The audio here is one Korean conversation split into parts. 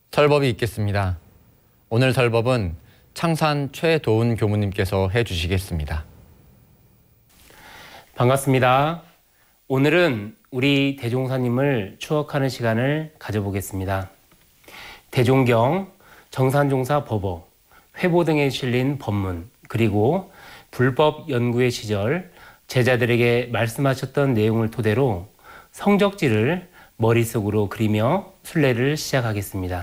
설법이 있겠습니다. 오늘 설법은 창산 최도훈 교무님께서 해주시겠습니다. 반갑습니다. 오늘은 우리 대종사님을 추억하는 시간을 가져보겠습니다. 대종경, 정산종사 법어, 회보 등에 실린 법문, 그리고 불법 연구의 시절 제자들에게 말씀하셨던 내용을 토대로 성적지를 머릿속으로 그리며 순례를 시작하겠습니다.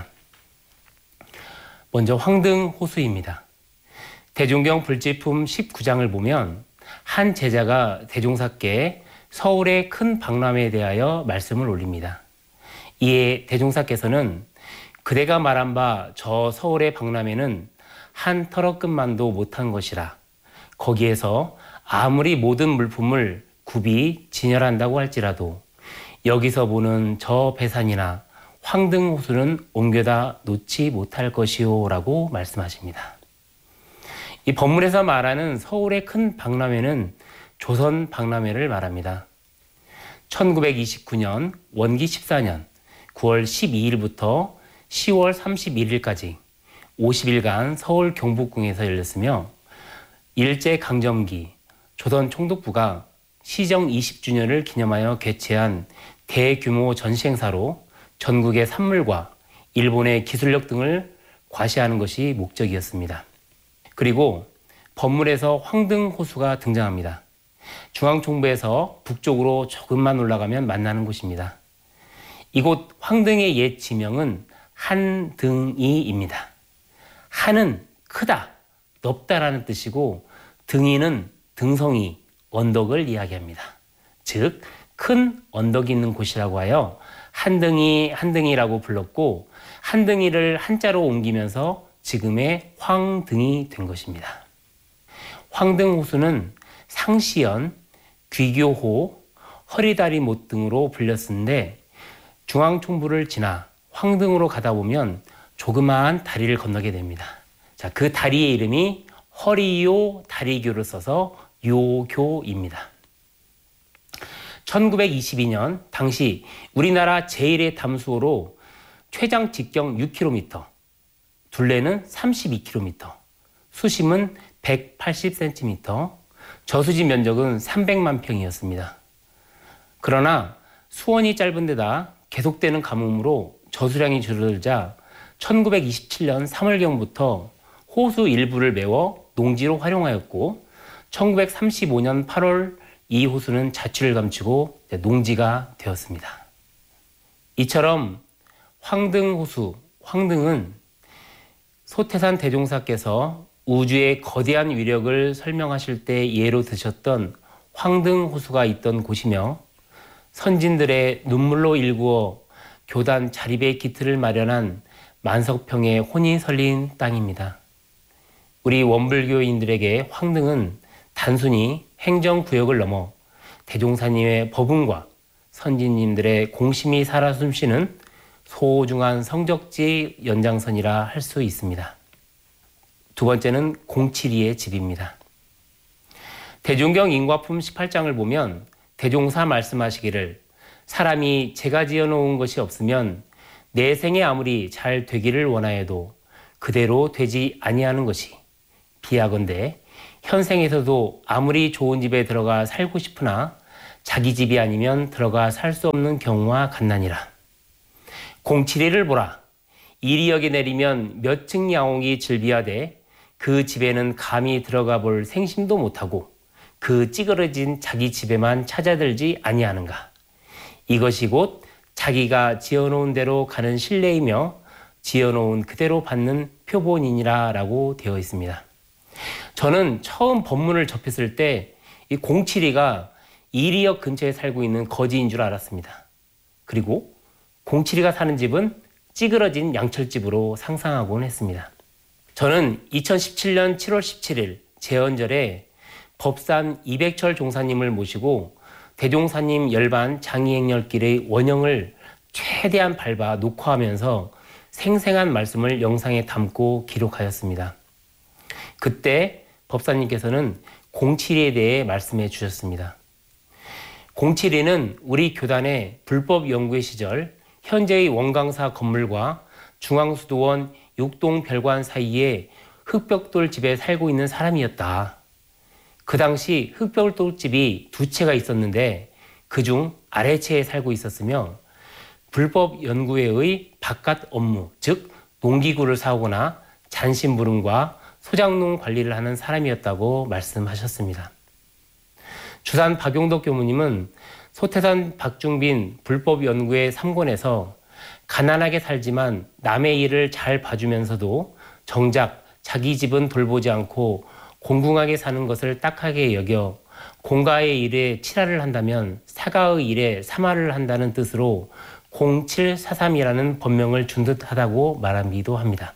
먼저 황등호수입니다. 대종경 불지품 19장을 보면 한 제자가 대종사께 서울의 큰 박람회에 대하여 말씀을 올립니다. 이에 대종사께서는 그대가 말한 바 저 서울의 박람회는 한 털어끝만도 못한 것이라. 거기에서 아무리 모든 물품을 굽이 진열한다고 할지라도 여기서 보는 저 배산이나 황등호수는 옮겨다 놓지 못할 것이요 라고 말씀하십니다. 이 법문에서 말하는 서울의 큰 박람회는 조선 박람회를 말합니다. 1929년 원기 14년 9월 12일부터 10월 31일까지 50일간 서울 경복궁에서 열렸으며 일제강점기 조선 총독부가 시정 20주년을 기념하여 개최한 대규모 전시행사로 전국의 산물과 일본의 기술력 등을 과시하는 것이 목적이었습니다. 그리고 법문에서 황등호수가 등장합니다. 중앙총부에서 북쪽으로 조금만 올라가면 만나는 곳입니다. 이곳 황등의 옛 지명은 한등이입니다. 한은 크다, 넓다라는 뜻이고 등이는 등성이, 언덕을 이야기합니다. 즉, 큰 언덕이 있는 곳이라고 하여 한등이라고 불렀고 한등이를 한자로 옮기면서 지금의 황등이 된 것입니다. 황등호수는 상시연, 귀교호, 허리다리못 등으로 불렸는데 중앙총부를 지나 황등으로 가다 보면 조그마한 다리를 건너게 됩니다. 자, 그 다리의 이름이 허리요 다리교를 써서 요교입니다. 1922년 당시 우리나라 제1의 담수호로 최장 직경 6km, 둘레는 32km, 수심은 180cm, 저수지 면적은 300만 평이었습니다. 그러나 수원이 짧은 데다 계속되는 가뭄으로 저수량이 줄어들자 1927년 3월경부터 호수 일부를 메워 농지로 활용하였고 1935년 8월 이 호수는 자취를 감추고 농지가 되었습니다. 이처럼 황등호수, 황등은 소태산 대종사께서 우주의 거대한 위력을 설명하실 때 예로 드셨던 황등호수가 있던 곳이며 선진들의 눈물로 일구어 교단 자립의 기틀을 마련한 만석평의 혼이 설린 땅입니다. 우리 원불교인들에게 황등은 단순히 행정구역을 넘어 대종사님의 법운과 선진님들의 공심이 살아 숨쉬는 소중한 성적지 연장선이라 할 수 있습니다. 두 번째는 공칠이의 집입니다. 대종경 인과품 18장을 보면 대종사 말씀하시기를 사람이 제가 지어놓은 것이 없으면 내 생에 아무리 잘 되기를 원하여도 그대로 되지 아니하는 것이 비하건대 현생에서도 아무리 좋은 집에 들어가 살고 싶으나 자기 집이 아니면 들어가 살 수 없는 경우와 같나니라. 공칠이를 보라. 이리역에 내리면 몇 층 야옹이 즐비하되 그 집에는 감히 들어가 볼 생심도 못하고 그 찌그러진 자기 집에만 찾아들지 아니하는가. 이것이 곧 자기가 지어놓은 대로 가는 신뢰이며 지어놓은 그대로 받는 표본이니라 라고 되어 있습니다. 저는 처음 법문을 접했을 때 이 공칠이가 이리역 근처에 살고 있는 거지인 줄 알았습니다. 그리고 공칠이가 사는 집은 찌그러진 양철집으로 상상하곤 했습니다. 저는 2017년 7월 17일 제헌절에 법산 이백철 종사님을 모시고 대종사님 열반 장이행렬길의 원형을 최대한 밟아 녹화하면서 생생한 말씀을 영상에 담고 기록하였습니다. 그때 법사님께서는 공칠이에 대해 말씀해 주셨습니다. 공칠이는 우리 교단의 불법 연구의 시절 현재의 원광사 건물과 중앙수도원 6동 별관 사이에 흑벽돌 집에 살고 있는 사람이었다. 그 당시 흑벽돌 집이 두 채가 있었는데 그중 아래채에 살고 있었으며 불법 연구회의 바깥 업무, 즉 농기구를 사오거나 잔심부름과 소장농 관리를 하는 사람이었다고 말씀하셨습니다. 주산 박용덕 교무님은 소태산 박중빈 불법 연구회 3권에서 가난하게 살지만 남의 일을 잘 봐주면서도 정작 자기 집은 돌보지 않고 공공하게 사는 것을 딱하게 여겨 공가의 일에 칠하를 한다면 사가의 일에 삼하를 한다는 뜻으로 0743이라는 법명을 준 듯하다고 말하기도 합니다.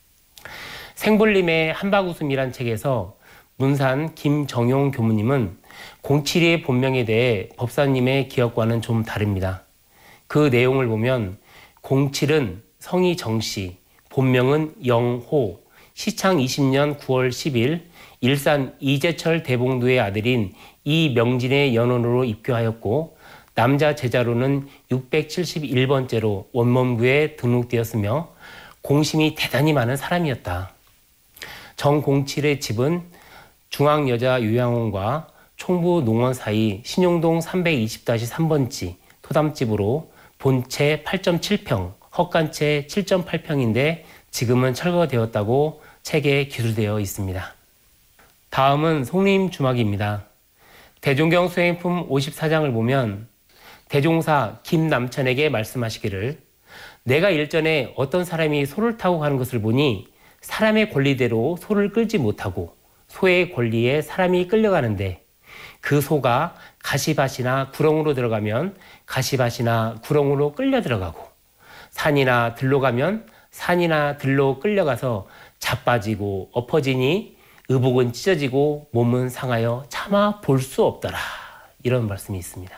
생불림의 한박웃음이란 책에서 문산 김정용 교무님은 07의 본명에 대해 법사님의 기억과는 좀 다릅니다. 그 내용을 보면 07은 성이 정씨, 본명은 영호, 시창 20년 9월 10일 일산 이재철 대봉도의 아들인 이명진의 연원으로 입교하였고 남자 제자로는 671번째로 원문부에 등록되었으며 공심이 대단히 많은 사람이었다. 정공칠의 집은 중앙여자요양원과 총부 농원 사이 신용동 320-3번지 토담집으로 본채 8.7평, 헛간채 7.8평인데 지금은 철거되었다고 책에 기술되어 있습니다. 다음은 송림주막입니다. 대종경 수행품 54장을 보면 대종사 김남천에게 말씀하시기를 내가 일전에 어떤 사람이 소를 타고 가는 것을 보니 사람의 권리대로 소를 끌지 못하고 소의 권리에 사람이 끌려가는데 그 소가 가시밭이나 구렁으로 들어가면 가시밭이나 구렁으로 끌려 들어가고 산이나 들로 가면 산이나 들로 끌려가서 자빠지고 엎어지니 의복은 찢어지고 몸은 상하여 차마 볼 수 없더라. 이런 말씀이 있습니다.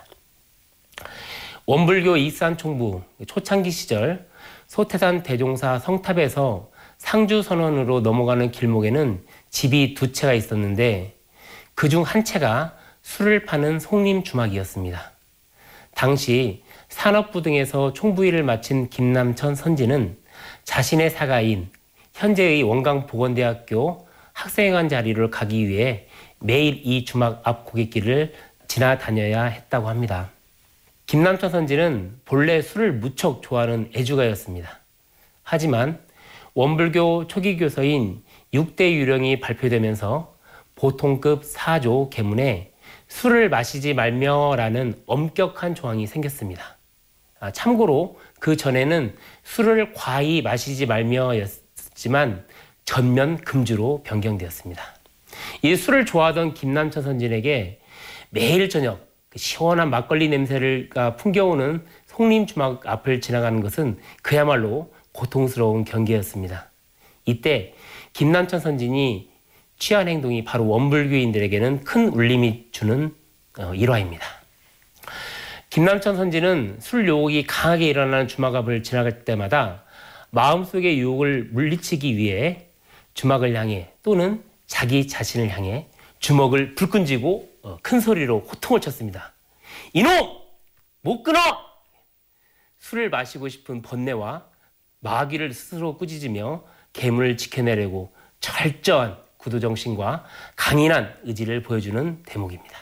원불교 익산총부 초창기 시절 소태산 대종사 성탑에서 상주선원으로 넘어가는 길목에는 집이 두 채가 있었는데 그중 한 채가 술을 파는 송림주막이었습니다. 당시 산업부 등에서 총부일을 마친 김남천 선지는 자신의 사가인 현재의 원광보건대학교 학생회관 자리를 가기 위해 매일 이 주막 앞 고갯길을 지나다녀야 했다고 합니다. 김남천 선지는 본래 술을 무척 좋아하는 애주가였습니다. 하지만 원불교 초기 교서인 6대 유령이 발표되면서 보통급 4조 계문에 술을 마시지 말며라는 엄격한 조항이 생겼습니다. 참고로 그 전에는 술을 과히 마시지 말며였지만 전면 금주로 변경되었습니다. 이 술을 좋아하던 김남천 선진에게 매일 저녁 시원한 막걸리 냄새가 풍겨오는 송림주막 앞을 지나가는 것은 그야말로 고통스러운 경계였습니다. 이때 김남천 선진이 취한 행동이 바로 원불교인들에게는 큰 울림이 주는 일화입니다. 김남천 선지는 술 유혹이 강하게 일어나는 주막 앞을 지나갈 때마다 마음속의 유혹을 물리치기 위해 주막을 향해 또는 자기 자신을 향해 주먹을 불끈 쥐고 큰 소리로 호통을 쳤습니다. 이놈! 못 끊어! 술을 마시고 싶은 번뇌와 마귀를 스스로 꾸짖으며 계문을 지켜내려고 철저한 구도정신과 강인한 의지를 보여주는 대목입니다.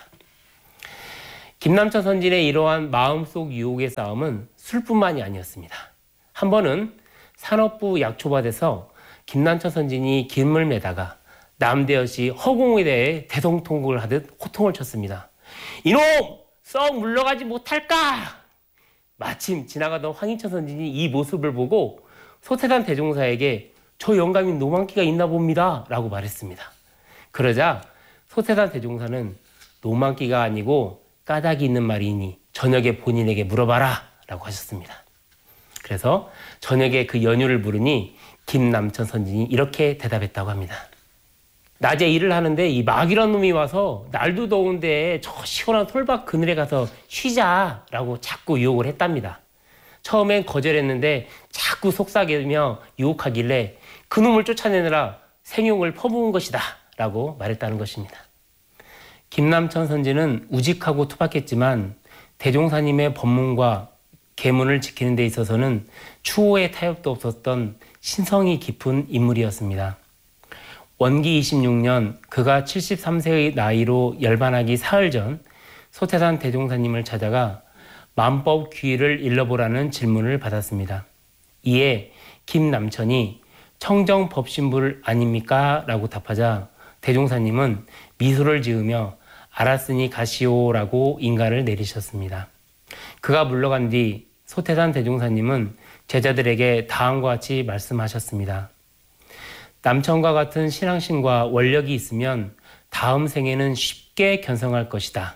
김남천 선진의 이러한 마음속 유혹의 싸움은 술뿐만이 아니었습니다. 한 번은 산업부 약초밭에서 김남천 선진이 김을 매다가 남대여시 허공에 대해 대성통곡을 하듯 호통을 쳤습니다. 이놈! 썩 물러가지 못할까? 마침 지나가던 황인천 선진이 이 모습을 보고 소태산 대종사에게 저 영감인 노망기가 있나 봅니다 라고 말했습니다. 그러자 소태산 대종사는 노망기가 아니고 까닭이 있는 말이니 저녁에 본인에게 물어봐라 라고 하셨습니다. 그래서 저녁에 그 연유를 물으니 김남천 선진이 이렇게 대답했다고 합니다. 낮에 일을 하는데 이 마귀란 놈이 와서 날도 더운데 저 시원한 솔밭 그늘에 가서 쉬자라고 자꾸 유혹을 했답니다. 처음엔 거절했는데 자꾸 속삭이며 유혹하길래 그놈을 쫓아내느라 생용을 퍼부은 것이다 라고 말했다는 것입니다. 김남천 선지는 우직하고 투박했지만 대종사님의 법문과 계문을 지키는 데 있어서는 추호의 타협도 없었던 신성이 깊은 인물이었습니다. 원기 26년 그가 73세의 나이로 열반하기 사흘 전 소태산 대종사님을 찾아가 만법 귀의를 일러보라는 질문을 받았습니다. 이에 김남천이 청정법신불 아닙니까? 라고 답하자 대종사님은 미소를 지으며 알았으니 가시오라고 인가를 내리셨습니다. 그가 물러간 뒤 소태산 대종사님은 제자들에게 다음과 같이 말씀하셨습니다. 남천과 같은 신앙심과 원력이 있으면 다음 생에는 쉽게 견성할 것이다.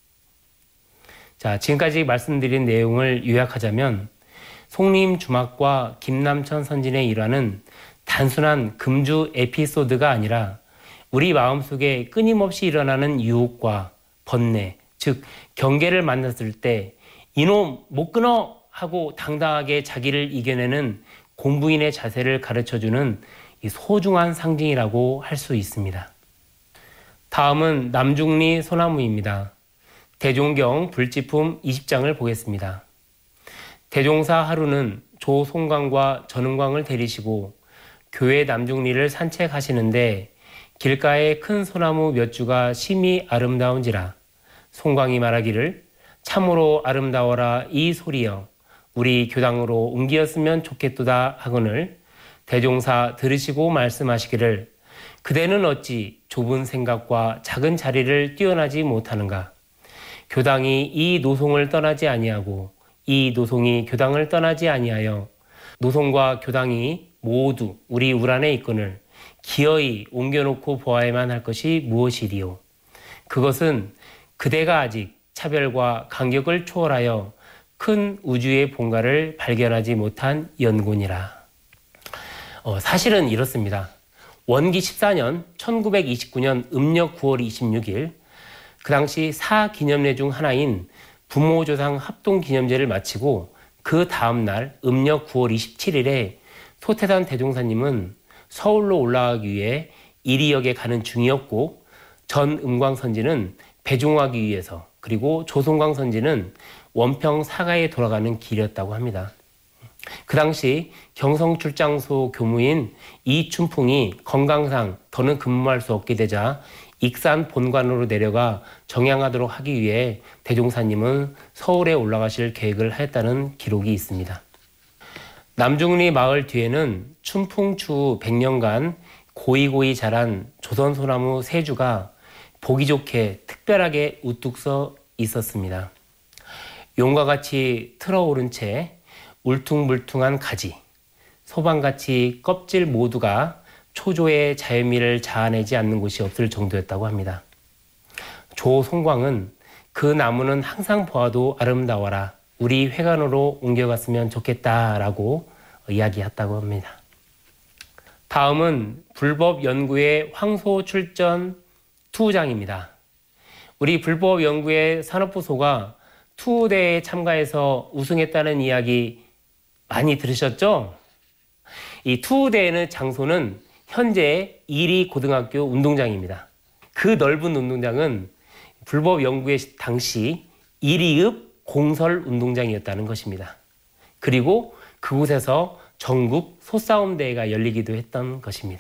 자, 지금까지 말씀드린 내용을 요약하자면 송림 주막과 김남천 선진의 일화는 단순한 금주 에피소드가 아니라 우리 마음속에 끊임없이 일어나는 유혹과 번뇌, 즉 경계를 만났을 때 이놈 못 끊어 하고 당당하게 자기를 이겨내는 공부인의 자세를 가르쳐주는 이 소중한 상징이라고 할 수 있습니다. 다음은 남중리 소나무입니다. 대종경 불지품 20장을 보겠습니다. 대종사 하루는 조송광과 전은광을 데리시고 교회 남중리를 산책하시는데 길가에 큰 소나무 몇 주가 심히 아름다운지라 송광이 말하기를 참으로 아름다워라 이 소리여 우리 교당으로 옮기었으면 좋겠도다 하거늘 대종사 들으시고 말씀하시기를 그대는 어찌 좁은 생각과 작은 자리를 뛰어나지 못하는가. 교당이 이 노송을 떠나지 아니하고 이 노송이 교당을 떠나지 아니하여 노송과 교당이 모두 우리 울 안에 있거늘 기어이 옮겨놓고 보아야만 할 것이 무엇이리요. 그것은 그대가 아직 차별과 간격을 초월하여 큰 우주의 본가를 발견하지 못한 연곤이라. 사실은 이렇습니다. 원기 14년 1929년 음력 9월 26일 그 당시 사기념례 중 하나인 부모조상 합동기념제를 마치고 그 다음날 음력 9월 27일에 소태산 대종사님은 서울로 올라가기 위해 이리역에 가는 중이었고 전음광 선지는 배종하기 위해서 그리고 조송광 선지는 원평 사가에 돌아가는 길이었다고 합니다. 그 당시 경성출장소 교무인 이춘풍이 건강상 더는 근무할 수 없게 되자 익산 본관으로 내려가 정양하도록 하기 위해 대종사님은 서울에 올라가실 계획을 하였다는 기록이 있습니다. 남중리 마을 뒤에는 춘풍 추후 100년간 고이고이 자란 조선소나무 3주가 보기 좋게 특별하게 우뚝 서 있었습니다. 용과 같이 틀어오른 채 울퉁불퉁한 가지, 소방같이 껍질 모두가 초조의 자연미를 자아내지 않는 곳이 없을 정도였다고 합니다. 조송광은 그 나무는 항상 보아도 아름다워라. 우리 회관으로 옮겨갔으면 좋겠다라고 이야기했다고 합니다. 다음은 불법연구의 황소출전 투우장입니다. 우리 불법연구의 산업부소가 투우대회에 참가해서 우승했다는 이야기 많이 들으셨죠? 이 투우대회는 장소는 현재 이리 고등학교 운동장입니다. 그 넓은 운동장은 불법연구회 당시 1위읍 공설 운동장이었다는 것입니다. 그리고 그곳에서 전국 소싸움 대회가 열리기도 했던 것입니다.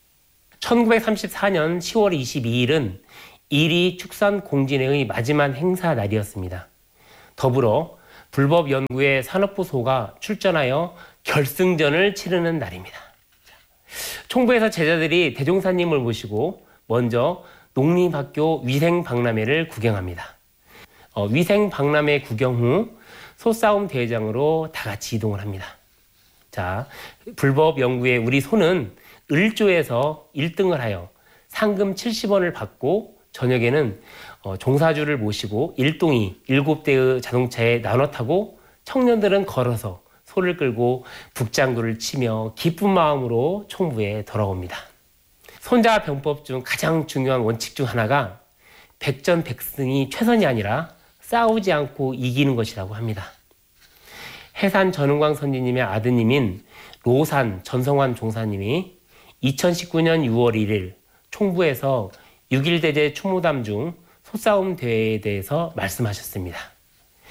1934년 10월 22일은 1위 축산공진회의 마지막 행사 날이었습니다. 더불어 불법연구회 산업부소가 출전하여 결승전을 치르는 날입니다. 총부에서 제자들이 대종사님을 모시고 먼저 농림학교 위생박람회를 구경합니다. 위생박람회 구경 후 소싸움 대회장으로 다 같이 이동을 합니다. 자, 불법연구회 우리 소는 을조에서 1등을 하여 상금 70원을 받고 저녁에는 종사주를 모시고 일동이 7대의 자동차에 나눠 타고 청년들은 걸어서 소를 끌고 북장구를 치며 기쁜 마음으로 총부에 돌아옵니다. 손자병법 중 가장 중요한 원칙 중 하나가 백전백승이 최선이 아니라 싸우지 않고 이기는 것이라고 합니다. 해산 전은광 선지님의 아드님인 로산 전성환 종사님이 2019년 6월 1일 총부에서 6.1대제 추모담 중 소싸움 대회에 대해서 말씀하셨습니다.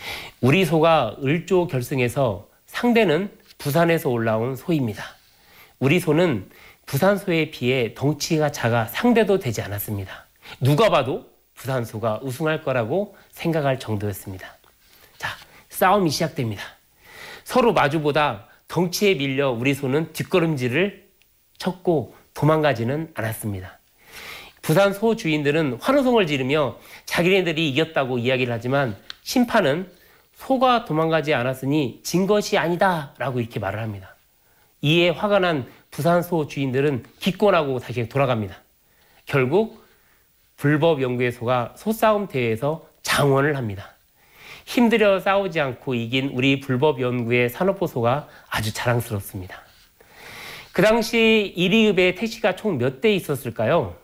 우리 소가 을조 결승에서 상대는 부산에서 올라온 소입니다. 우리 소는 부산 소에 비해 덩치가 작아 상대도 되지 않았습니다. 누가 봐도 부산 소가 우승할 거라고 생각할 정도였습니다. 자, 싸움이 시작됩니다. 서로 마주보다 덩치에 밀려 우리 소는 뒷걸음질을 쳤고 도망가지는 않았습니다. 부산 소 주인들은 환호성을 지르며 자기네들이 이겼다고 이야기를 하지만 심판은 소가 도망가지 않았으니 진 것이 아니다 라고 이렇게 말을 합니다. 이에 화가 난 부산 소 주인들은 기권하고 다시 돌아갑니다. 결국 불법 연구의 소가 소싸움 대회에서 장원을 합니다. 힘들여 싸우지 않고 이긴 우리 불법 연구의 산업부 소가 아주 자랑스럽습니다. 그 당시 1위읍에 택시가 총 몇 대 있었을까요?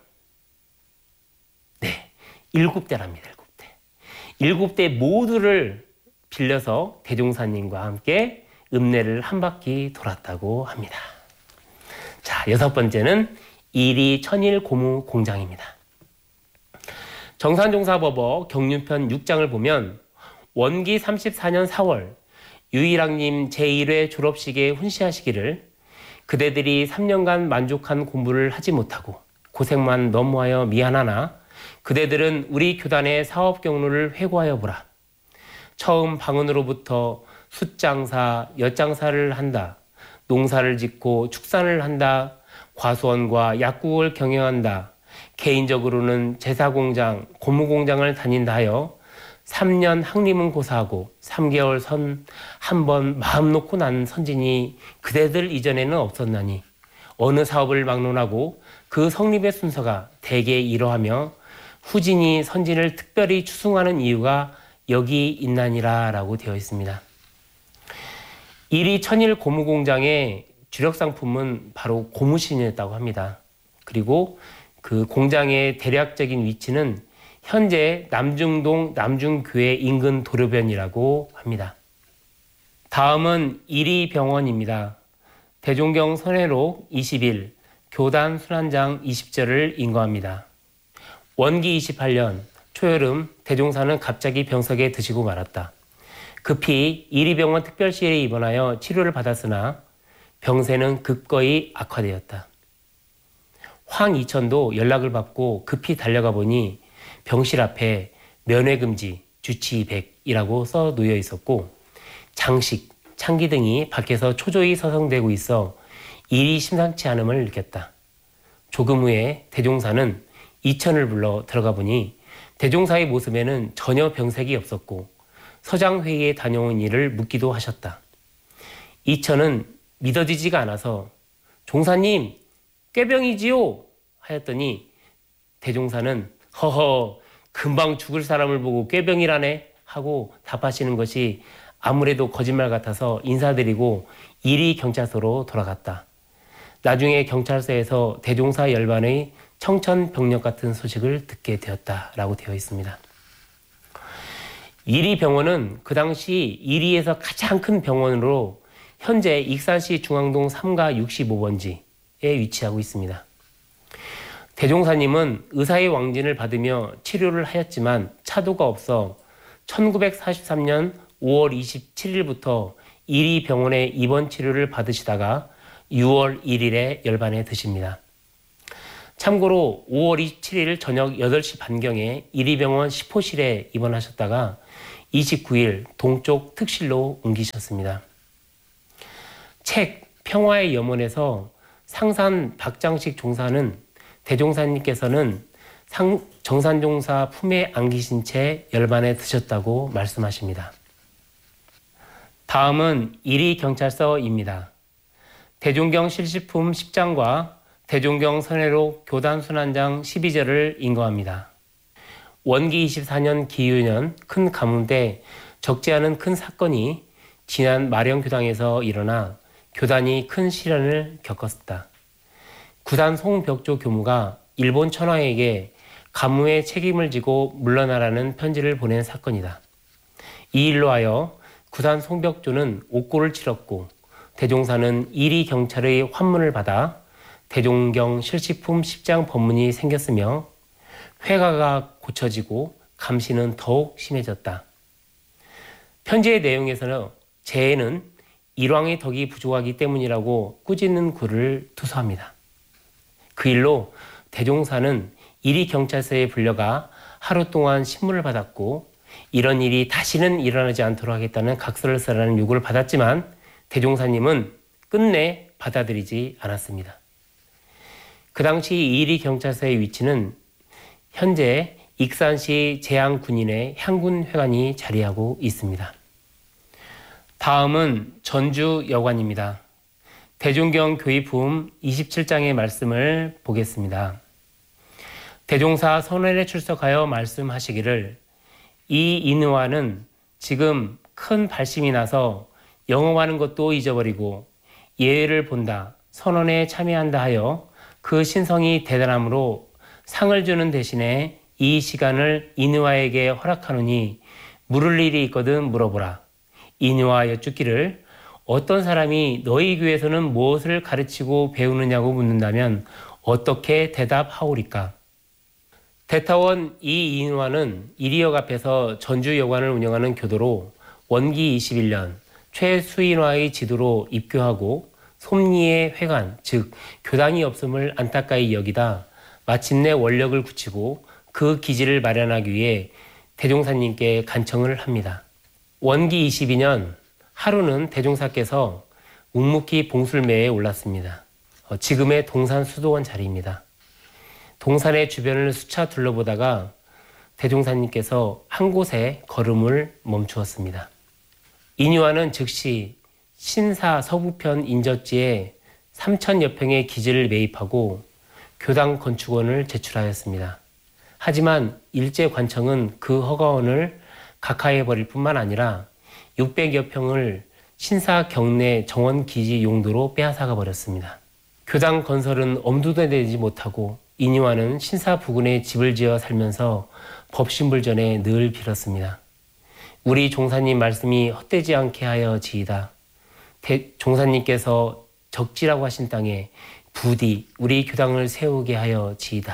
네, 7대랍니다. 7대. 7대 모두를 빌려서 대종사님과 함께 읍내를 한 바퀴 돌았다고 합니다. 자, 6번째는 이리 천일 고무 공장입니다. 정산종사법어 경륜편 6장을 보면 원기 34년 4월 유일학님 제1회 졸업식에 훈시하시기를 그대들이 3년간 만족한 공부를 하지 못하고 고생만 너무하여 미안하나 그대들은 우리 교단의 사업 경로를 회고하여 보라. 처음 방언으로부터 숫장사, 엿장사를 한다. 농사를 짓고 축산을 한다. 과수원과 약국을 경영한다. 개인적으로는 제사공장, 고무공장을 다닌다 하여 3년 학림은 고사하고 3개월 선 한 번 마음 놓고 난 선진이 그대들 이전에는 없었나니 어느 사업을 막론하고 그 성립의 순서가 대개 이러하며 후진이 선진을 특별히 추승하는 이유가 여기 있나니라 라고 되어 있습니다. 이리 천일 고무공장의 주력 상품은 바로 고무신이었다고 합니다. 그리고 그 공장의 대략적인 위치는 현재 남중동 남중교회 인근 도로변이라고 합니다. 다음은 이리병원입니다. 대종경 선회록 20일, 교단 순환장 20절을 인거합니다. 원기 28년 초여름 대종사는 갑자기 병석에 드시고 말았다. 급히 이리병원 특별시에 입원하여 치료를 받았으나 병세는 극거히 악화되었다. 황이천도 연락을 받고 급히 달려가 보니 병실 앞에 면회금지, 주치 100이라고 써 놓여 있었고 장식, 창기 등이 밖에서 초조히 서성대고 있어 일이 심상치 않음을 느꼈다. 조금 후에 대종사는 이천을 불러 들어가 보니 대종사의 모습에는 전혀 병색이 없었고 서장회의에 다녀온 일을 묻기도 하셨다. 이천은 믿어지지가 않아서 종사님 꾀병이지요 하였더니 대종사는 허허 금방 죽을 사람을 보고 꾀병이라네 하고 답하시는 것이 아무래도 거짓말 같아서 인사드리고 이리 경찰서로 돌아갔다. 나중에 경찰서에서 대종사 열반의 청천벽력 같은 소식을 듣게 되었다라고 되어 있습니다. 이리병원은 그 당시 이리에서 가장 큰 병원으로 현재 익산시 중앙동 3가 65번지에 위치하고 있습니다. 대종사님은 의사의 왕진을 받으며 치료를 하였지만 차도가 없어 1943년 5월 27일부터 이리병원에 입원 치료를 받으시다가 6월 1일에 열반에 드십니다. 참고로 5월 27일 저녁 8시 반경에 이리병원 10호실에 입원하셨다가 29일 동쪽 특실로 옮기셨습니다. 책 평화의 염원에서 상산 박장식 종사는 대종사님께서는 정산종사 품에 안기신 채 열반에 드셨다고 말씀하십니다. 다음은 이리경찰서입니다. 대종경 실시품 10장과 대종경 선회록 교단 순환장 12절을 인거합니다. 원기 24년 기유년 큰 가뭄 때 적지 않은 큰 사건이 지난 마령교당에서 일어나 교단이 큰 시련을 겪었다. 구단 송벽조 교무가 일본 천황에게 가뭄의 책임을 지고 물러나라는 편지를 보낸 사건이다. 이 일로 하여 구단 송벽조는 옥고를 치렀고 대종사는 이리 경찰의 환문을 받아 대종경 실시품 10장 법문이 생겼으며 회가가 고쳐지고 감시는 더욱 심해졌다. 편지의 내용에서는 재해는 일왕의 덕이 부족하기 때문이라고 꾸짖는 구를 투서합니다. 그 일로 대종사는 이리경찰서에 불려가 하루 동안 신문을 받았고 이런 일이 다시는 일어나지 않도록 하겠다는 각서를 쓰라는 요구를 받았지만 대종사님은 끝내 받아들이지 않았습니다. 그 당시 이리경찰서의 위치는 현재 익산시 제양군인의 향군회관이 자리하고 있습니다. 다음은 전주여관입니다. 대종경 교의품 27장의 말씀을 보겠습니다. 대종사 선원에 출석하여 말씀하시기를 이 인의와는 지금 큰 발심이 나서 영업하는 것도 잊어버리고 예외를 본다, 선언에 참여한다 하여 그 신성이 대단함으로 상을 주는 대신에 이 시간을 인의와에게 허락하노니 물을 일이 있거든 물어보라. 인의와 여쭙기를 어떤 사람이 너희 교회에서는 무엇을 가르치고 배우느냐고 묻는다면 어떻게 대답하오리까? 대타원 이인화는 이리역 앞에서 전주여관을 운영하는 교도로 원기 21년 최수인화의 지도로 입교하고 솜리의 회관, 즉 교당이 없음을 안타까이 여기다 마침내 원력을 굳히고 그 기지를 마련하기 위해 대종사님께 간청을 합니다. 원기 22년 하루는 대종사께서 묵묵히 봉술매에 올랐습니다. 지금의 동산 수도원 자리입니다. 동산의 주변을 수차 둘러보다가 대종사님께서 한 곳에 걸음을 멈추었습니다. 인유아는 즉시 신사 서부편 인접지에 3,000여 평의 기지를 매입하고 교당 건축원을 제출하였습니다. 하지만 일제관청은 그 허가원을 각하해버릴 뿐만 아니라 600여 평을 신사 경내 정원기지 용도로 빼앗아가 버렸습니다. 교당 건설은 엄두도 내지 못하고 인유아는 신사 부근에 집을 지어 살면서 법신불전에 늘 빌었습니다. 우리 종사님 말씀이 헛되지 않게 하여 지이다. 종사님께서 적지라고 하신 땅에 부디 우리 교당을 세우게 하여 지이다.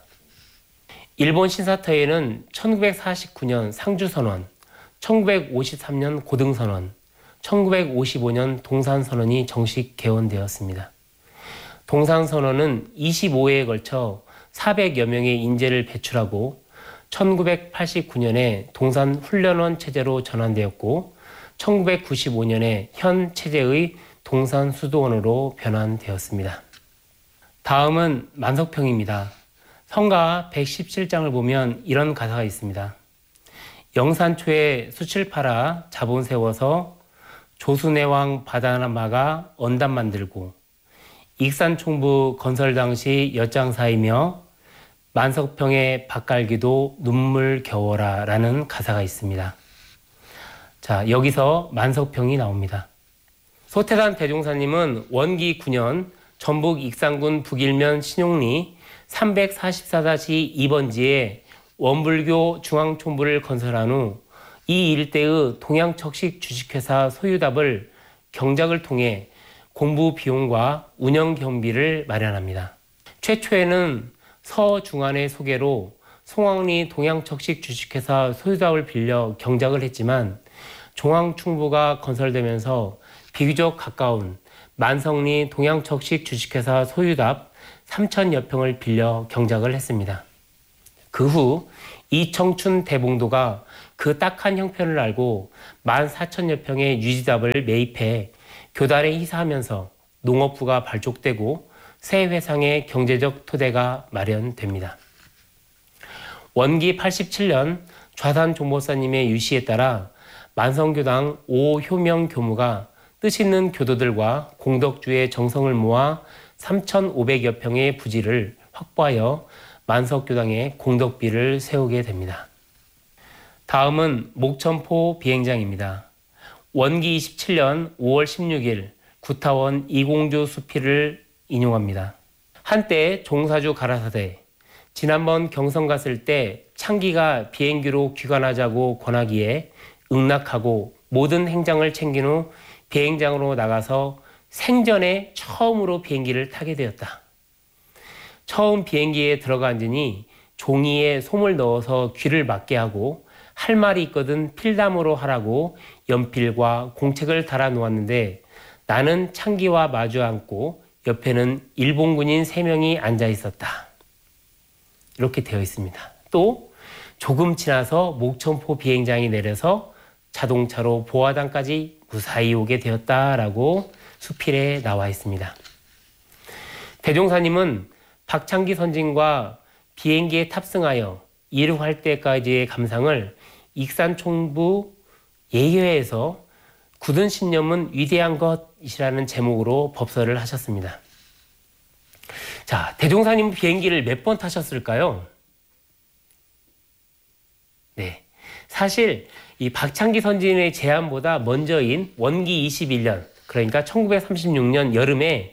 일본 신사터에는 1949년 상주선언, 1953년 고등선언, 1955년 동산선언이 정식 개원되었습니다. 동산선언은 25회에 걸쳐 400여 명의 인재를 배출하고 1989년에 동산훈련원 체제로 전환되었고 1995년에 현 체제의 동산수도원으로 변환되었습니다. 다음은 만석평입니다. 성가 117장을 보면 이런 가사가 있습니다. 영산초에 숯을 팔아 자본 세워서 조수내왕 바다마가 언담 만들고 익산총부 건설 당시 엿장사이며 만석평의 밭갈기도 눈물 겨워라 라는 가사가 있습니다. 자, 여기서 만석평이 나옵니다. 소태단 대종사님은 원기 9년 전북 익산군 북일면 신용리 344-2번지에 원불교 중앙총부를 건설한 후 이 일대의 동양척식 주식회사 소유답을 경작을 통해 공부 비용과 운영 경비를 마련합니다. 최초에는 서중안의 소개로 송황리 동양척식 주식회사 소유답을 빌려 경작을 했지만 중앙충부가 건설되면서 비교적 가까운 만성리 동양척식 주식회사 소유답 3,000여 평을 빌려 경작을 했습니다. 그 후 이청춘 대봉도가 그 딱한 형편을 알고 14,000여 평의 유지답을 매입해 교단에 희사하면서 농업부가 발족되고 새 회상의 경제적 토대가 마련됩니다. 원기 87년 좌산 종보사님의 유시에 따라 만성교당 오효명 교무가 뜻있는 교도들과 공덕주의 정성을 모아 3,500여 평의 부지를 확보하여 만석교당에 공덕비를 세우게 됩니다. 다음은 목천포 비행장입니다. 원기 27년 5월 16일 구타원 이공주 수필을 인용합니다. 한때 종사주 가라사대, 지난번 경성 갔을 때 창기가 비행기로 귀관하자고 권하기에 응낙하고 모든 행장을 챙긴 후 비행장으로 나가서 생전에 처음으로 비행기를 타게 되었다. 처음 비행기에 들어가 앉으니 종이에 솜을 넣어서 귀를 막게 하고 할 말이 있거든 필담으로 하라고 연필과 공책을 달아 놓았는데 나는 창기와 마주 앉고 옆에는 일본군인 3명이 앉아 있었다. 이렇게 되어 있습니다. 또 조금 지나서 목천포 비행장이 내려서 자동차로 보화당까지 무사히 오게 되었다라고 수필에 나와 있습니다. 대종사님은 박창기 선진과 비행기에 탑승하여 이륙할 때까지의 감상을 익산총부 예회에서 굳은 신념은 위대한 것이라는 제목으로 법서를 하셨습니다. 자, 대종사님 비행기를 몇 번 타셨을까요? 네. 사실 이 박창기 선진의 제안보다 먼저인 원기 21년, 그러니까 1936년 여름에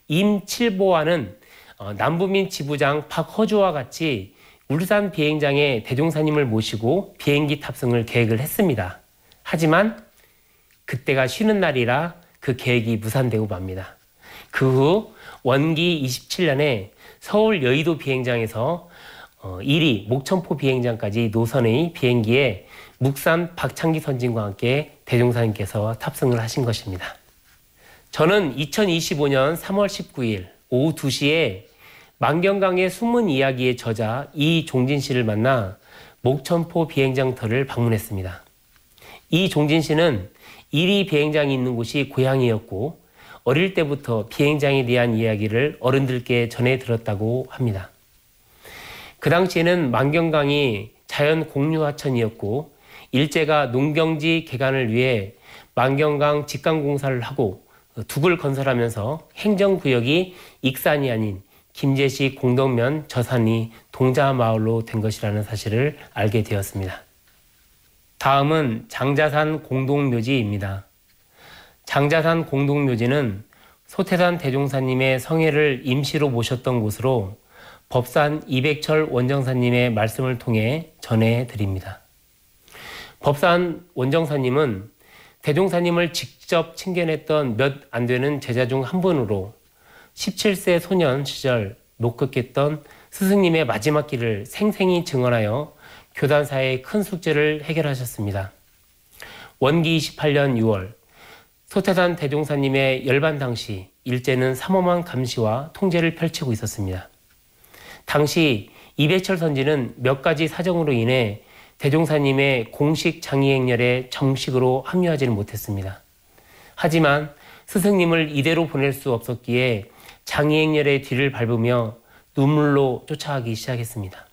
임칠보와는 남부민 지부장 박허주와 같이 울산 비행장에 대종사님을 모시고 비행기 탑승을 계획을 했습니다. 하지만 그때가 쉬는 날이라 그 계획이 무산되고 맙니다. 그 후 원기 27년에 서울 여의도 비행장에서 1위 목천포 비행장까지 노선의 비행기에 묵산 박창기 선진과 함께 대종사님께서 탑승을 하신 것입니다. 저는 2025년 3월 19일 오후 2시에 만경강의 숨은 이야기의 저자 이종진 씨를 만나 목천포 비행장터를 방문했습니다. 이종진 씨는 1위 비행장이 있는 곳이 고향이었고 어릴 때부터 비행장에 대한 이야기를 어른들께 전해 들었다고 합니다. 그 당시에는 만경강이 자연 공유하천이었고 일제가 농경지 개간을 위해 만경강 직강공사를 하고 둑을 건설하면서 행정구역이 익산이 아닌 김제시 공덕면 저산이 동자마을로 된 것이라는 사실을 알게 되었습니다. 다음은 장자산 공동묘지입니다. 장자산 공동묘지는 소태산 대종사님의 성회를 임시로 모셨던 곳으로 법산 이백철 원정사님의 말씀을 통해 전해드립니다. 법산 원정사님은 대종사님을 직접 친견했던 몇 안 되는 제자 중 한 분으로 17세 소년 시절 목격했던 스승님의 마지막 길을 생생히 증언하여 교단사의 큰 숙제를 해결하셨습니다. 원기 28년 6월 소태산 대종사님의 열반 당시 일제는 삼엄한 감시와 통제를 펼치고 있었습니다. 당시 이백철 선지는 몇 가지 사정으로 인해 대종사님의 공식 장의행렬에 정식으로 합류하지는 못했습니다. 하지만 스승님을 이대로 보낼 수 없었기에 장의행렬의 뒤를 밟으며 눈물로 쫓아가기 시작했습니다.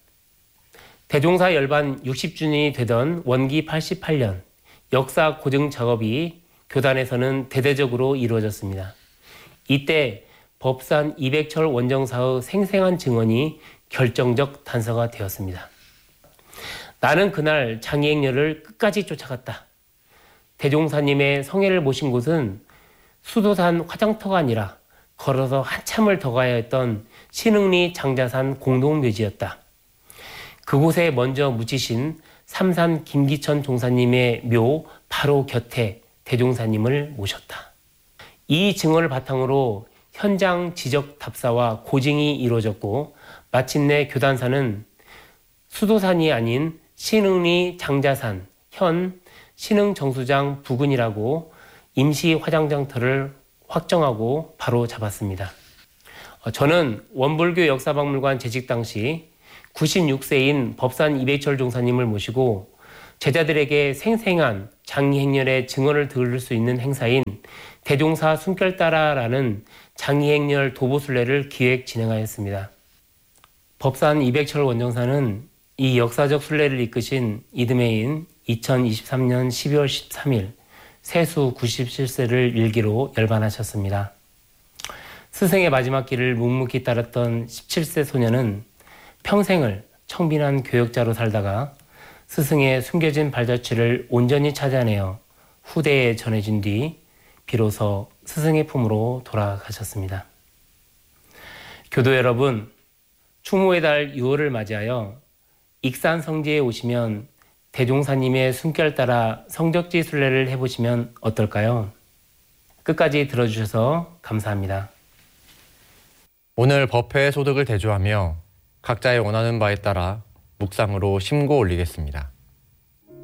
대종사 열반 60주년이 되던 원기 88년 역사 고증 작업이 교단에서는 대대적으로 이루어졌습니다. 이때 법산 이백철 원정사의 생생한 증언이 결정적 단서가 되었습니다. 나는 그날 장의행렬을 끝까지 쫓아갔다. 대종사님의 성회를 모신 곳은 수도산 화장터가 아니라 걸어서 한참을 더 가야 했던 신흥리 장자산 공동묘지였다. 그곳에 먼저 묻히신 삼산 김기천 종사님의 묘 바로 곁에 대종사님을 모셨다. 이 증언을 바탕으로 현장 지적 답사와 고증이 이루어졌고 마침내 교단사는 수도산이 아닌 신흥리 장자산, 현 신흥정수장 부근이라고 임시 화장장터를 확정하고 바로 잡았습니다. 저는 원불교 역사박물관 재직 당시 96세인 법산 이백철 종사님을 모시고 제자들에게 생생한 장의행렬의 증언을 들을 수 있는 행사인 대종사 숨결따라라는 장의행렬 도보순례를 기획 진행하였습니다. 법산 이백철 원정사는 이 역사적 순례를 이끄신 이듬해인 2023년 12월 13일 세수 97세를 일기로 열반하셨습니다. 스승의 마지막 길을 묵묵히 따랐던 17세 소년은 평생을 청빈한 교역자로 살다가 스승의 숨겨진 발자취를 온전히 찾아내어 후대에 전해진 뒤 비로소 스승의 품으로 돌아가셨습니다. 교도 여러분, 추모의 달 6월을 맞이하여 익산 성지에 오시면 대종사님의 숨결 따라 성적지 순례를 해보시면 어떨까요? 끝까지 들어주셔서 감사합니다. 오늘 법회의 소득을 대조하며 각자의 원하는 바에 따라 묵상으로 심고 올리겠습니다.